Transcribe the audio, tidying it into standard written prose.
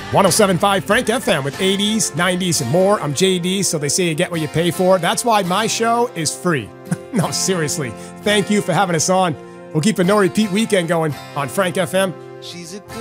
107.5 Frank FM with 80s, 90s, and more. I'm JD, so they say you get what you pay for. That's why my show is free. No, seriously. Thank you for having us on. We'll keep a no-repeat weekend going on Frank FM.